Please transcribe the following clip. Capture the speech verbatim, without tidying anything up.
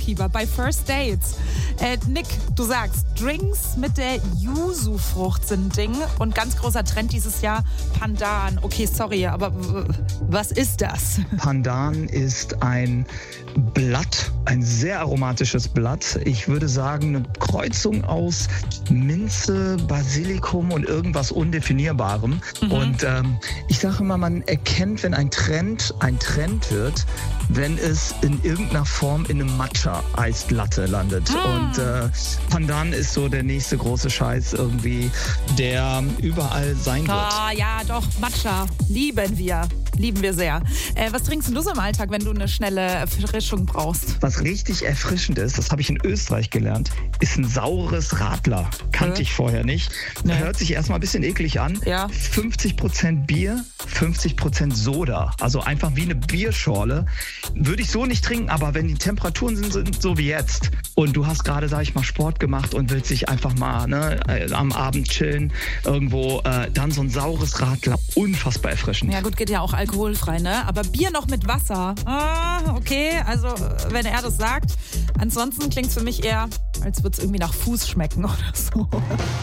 Barkeeper bei First Dates. Äh, Nick, du sagst, Drinks mit der Yuzu-Frucht sind ein Ding und ganz großer Trend dieses Jahr, Pandan. Okay, sorry, aber w- was ist das? Pandan ist ein Blatt, ein sehr aromatisches Blatt. Ich würde sagen, eine Kreuzung aus Minze, Basilikum und irgendwas Undefinierbarem. Mhm. Und ähm, ich sage immer, man erkennt, wenn ein Trend ein Trend wird, wenn es in irgendeiner Form in einem Matcha-Eislatte landet. Mm. Und äh, Pandan ist so der nächste große Scheiß irgendwie, der überall sein wird. Ah, ja, doch, Matcha. Lieben wir. Lieben wir sehr. Äh, was trinkst du so im Alltag, wenn du eine schnelle Erfrischung brauchst? Was richtig erfrischend ist, das habe ich in Österreich gelernt, ist ein saures Radler. Kannte äh? ich vorher nicht. Nee. Hört sich erstmal ein bisschen eklig an. Ja. fünfzig Prozent Bier, fünfzig Prozent Soda. Also einfach wie eine Bierschorle. Würde ich so nicht trinken, aber wenn die Temperaturen sind, sind so wie jetzt und du hast gerade, sag ich mal, Sport gemacht und willst dich einfach mal ne, am Abend chillen irgendwo, äh, dann so ein saures Radler, unfassbar erfrischend. Ja gut, geht ja auch alkoholfrei, ne? Aber Bier noch mit Wasser. Ah, okay, also wenn er das sagt. Ansonsten klingt es für mich eher, als würde es irgendwie nach Fuß schmecken oder so.